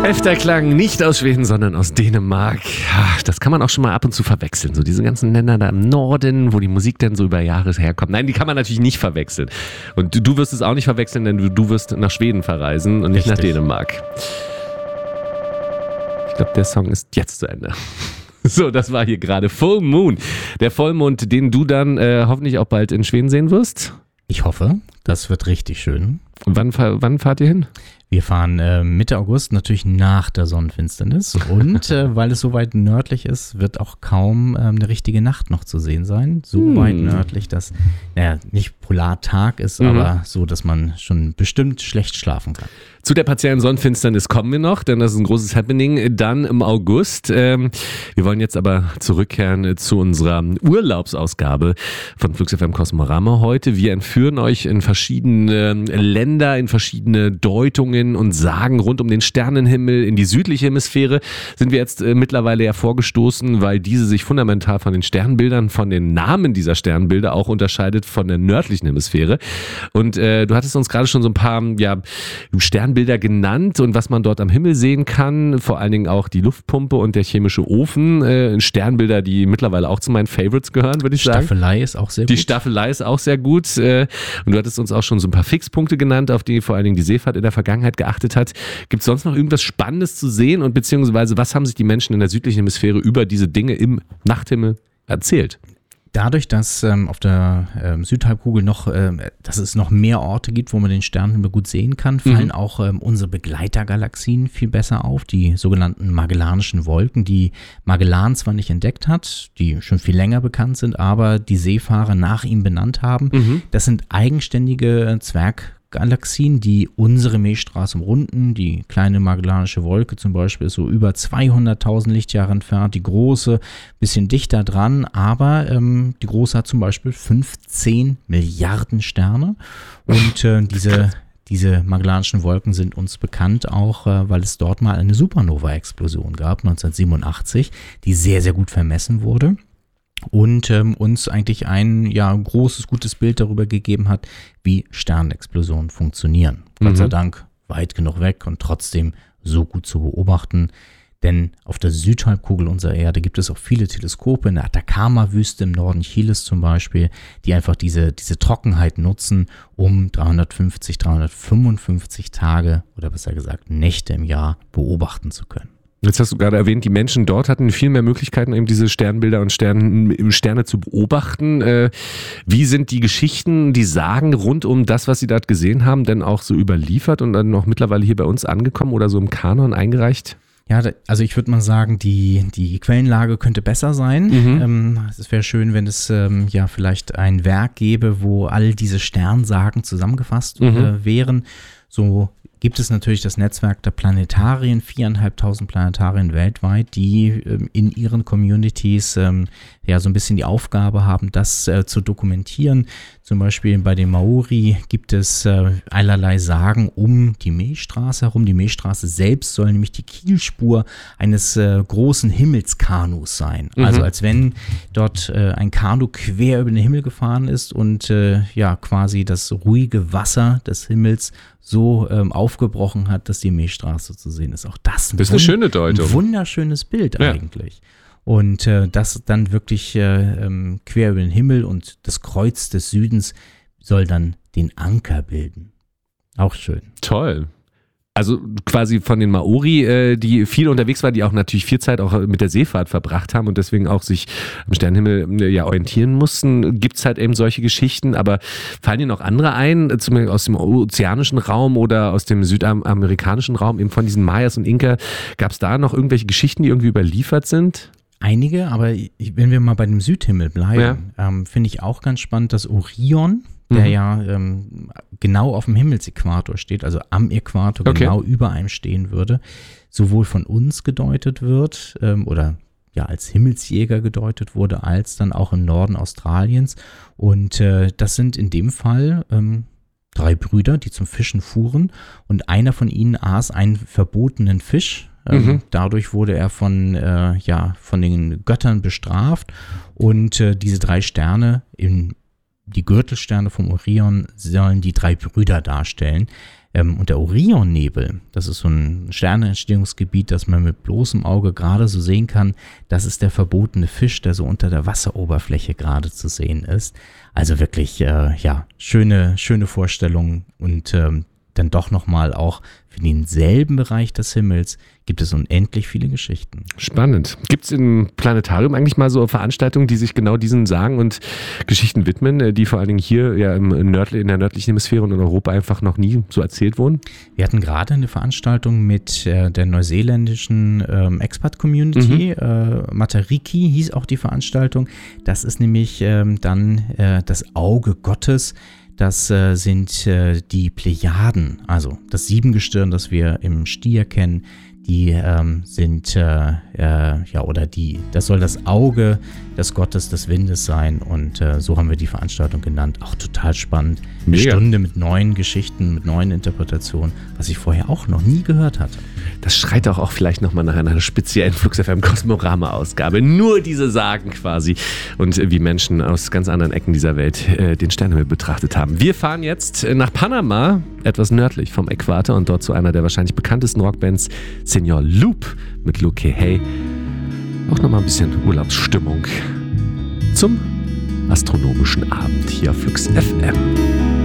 Klang nicht aus Schweden, sondern aus Dänemark. Das kann man auch schon mal ab und zu verwechseln. So diese ganzen Länder da im Norden, wo die Musik dann so über Jahre herkommt. Nein, die kann man natürlich nicht verwechseln. Und du wirst es auch nicht verwechseln, denn du wirst nach Schweden verreisen und nicht nach Dänemark. Ich glaube, der Song ist jetzt zu Ende. So, das war hier gerade Full Moon. Der Vollmond, den du dann hoffentlich auch bald in Schweden sehen wirst. Ich hoffe, das wird richtig schön. Und wann fahrt ihr hin? Wir fahren Mitte August, natürlich nach der Sonnenfinsternis. Und weil es so weit nördlich ist, wird auch kaum eine richtige Nacht noch zu sehen sein. So weit nördlich, dass nicht Polartag ist, aber so, dass man schon bestimmt schlecht schlafen kann. Zu der partiellen Sonnenfinsternis kommen wir noch, denn das ist ein großes Happening dann im August. Wir wollen jetzt aber zurückkehren zu unserer Urlaubsausgabe von Flux FM Kosmorama heute. Wir entführen euch in verschiedene Länder, in verschiedene Deutungen und Sagen rund um den Sternenhimmel. In die südliche Hemisphäre sind wir jetzt mittlerweile ja vorgestoßen, weil diese sich fundamental von den Sternbildern, von den Namen dieser Sternbilder auch unterscheidet von der nördlichen Hemisphäre. Und du hattest uns gerade schon so ein paar Sternbilder genannt und was man dort am Himmel sehen kann, vor allen Dingen auch die Luftpumpe und der chemische Ofen. Sternbilder, die mittlerweile auch zu meinen Favorites gehören, würde ich sagen. Staffelei ist auch sehr gut. Die Staffelei ist auch sehr gut. Und du hattest uns auch schon so ein paar Fixpunkte genannt, auf die vor allen Dingen die Seefahrt in der Vergangenheit geachtet hat. Gibt es sonst noch irgendwas Spannendes zu sehen und beziehungsweise was haben sich die Menschen in der südlichen Hemisphäre über diese Dinge im Nachthimmel erzählt? Dadurch, dass auf der Südhalbkugel dass es noch mehr Orte gibt, wo man den Sternenhimmel gut sehen kann, fallen auch unsere Begleitergalaxien viel besser auf, die sogenannten Magellanischen Wolken, die Magellan zwar nicht entdeckt hat, die schon viel länger bekannt sind, aber die Seefahrer nach ihm benannt haben. Das sind eigenständige Zwerggalaxien, die unsere Milchstraße umrunden. Die kleine Magellanische Wolke zum Beispiel ist so über 200.000 Lichtjahre entfernt, die große bisschen dichter dran, aber die große hat zum Beispiel 15 Milliarden Sterne und diese Magellanischen Wolken sind uns bekannt auch, weil es dort mal eine Supernova-Explosion gab, 1987, die sehr, sehr gut vermessen wurde. Und uns eigentlich ein großes, gutes Bild darüber gegeben hat, wie Sternexplosionen funktionieren. Gott sei Dank weit genug weg und trotzdem so gut zu beobachten. Denn auf der Südhalbkugel unserer Erde gibt es auch viele Teleskope, in der Atacama-Wüste im Norden Chiles zum Beispiel, die einfach diese Trockenheit nutzen, um 355 Tage oder besser gesagt Nächte im Jahr beobachten zu können. Jetzt hast du gerade erwähnt, die Menschen dort hatten viel mehr Möglichkeiten, eben diese Sternbilder und Sterne zu beobachten. Wie sind die Geschichten, die Sagen rund um das, was sie dort gesehen haben, denn auch so überliefert und dann noch mittlerweile hier bei uns angekommen oder so im Kanon eingereicht? Ja, also ich würde mal sagen, die Quellenlage könnte besser sein. Es wäre schön, wenn es vielleicht ein Werk gäbe, wo all diese Sternsagen zusammengefasst wären. So gibt es natürlich das Netzwerk der Planetarien, 4.500 Planetarien weltweit, die in ihren Communities so ein bisschen die Aufgabe haben, das zu dokumentieren. Zum Beispiel bei den Maori gibt es allerlei Sagen um die Milchstraße herum. Die Milchstraße selbst soll nämlich die Kielspur eines großen Himmelskanus sein. Also als wenn dort ein Kanu quer über den Himmel gefahren ist und quasi das ruhige Wasser des Himmels so aufgebrochen hat, dass die Milchstraße zu sehen ist. Auch das ist eine schöne Deutung. Ein wunderschönes Bild eigentlich. Und das dann wirklich quer über den Himmel und das Kreuz des Südens soll dann den Anker bilden. Auch schön. Toll. Also quasi von den Maori, die viel unterwegs waren, die auch natürlich viel Zeit auch mit der Seefahrt verbracht haben und deswegen auch sich am Sternenhimmel orientieren mussten, gibt es halt eben solche Geschichten, aber fallen dir noch andere ein, zum Beispiel aus dem ozeanischen Raum oder aus dem südamerikanischen Raum, eben von diesen Mayas und Inka, gab es da noch irgendwelche Geschichten, die irgendwie überliefert sind? Einige, aber wenn wir mal bei dem Südhimmel bleiben, finde ich auch ganz spannend, dass Orion, der genau auf dem Himmelsäquator steht, also am Äquator genau über einem stehen würde, sowohl von uns gedeutet wird oder als Himmelsjäger gedeutet wurde, als dann auch im Norden Australiens. Und das sind in dem Fall 3 Brüder, die zum Fischen fuhren und einer von ihnen aß einen verbotenen Fisch. Dadurch wurde er von den Göttern bestraft und diese 3 Sterne die Gürtelsterne vom Orion sollen die 3 Brüder darstellen. Und der Orionnebel, das ist so ein Sterneentstehungsgebiet, das man mit bloßem Auge gerade so sehen kann. Das ist der verbotene Fisch, der so unter der Wasseroberfläche gerade zu sehen ist. Also wirklich, schöne Vorstellung und dann doch nochmal auch für denselben Bereich des Himmels gibt es unendlich viele Geschichten. Spannend. Gibt es im Planetarium eigentlich mal so Veranstaltungen, die sich genau diesen Sagen und Geschichten widmen, die vor allen Dingen hier ja in der nördlichen Hemisphäre und in Europa einfach noch nie so erzählt wurden? Wir hatten gerade eine Veranstaltung mit der neuseeländischen Expat-Community. Matariki hieß auch die Veranstaltung. Das ist nämlich dann das Auge Gottes. Das sind die Plejaden, also das Siebengestirn, das wir im Stier kennen. Die sind, das soll das Auge des Gottes des Windes sein und so haben wir die Veranstaltung genannt. Auch total spannend. Eine Stunde mit neuen Geschichten, mit neuen Interpretationen, was ich vorher auch noch nie gehört hatte. Das schreit auch vielleicht nochmal nach einer speziellen Flux FM Kosmorama-Ausgabe. Nur diese Sagen quasi und wie Menschen aus ganz anderen Ecken dieser Welt den Sternenhimmel betrachtet haben. Wir fahren jetzt nach Panama, etwas nördlich vom Äquator und dort zu einer der wahrscheinlich bekanntesten Rockbands, Señor Loop mit Luke Hay. Auch nochmal ein bisschen Urlaubsstimmung zum astronomischen Abend hier auf Flux FM.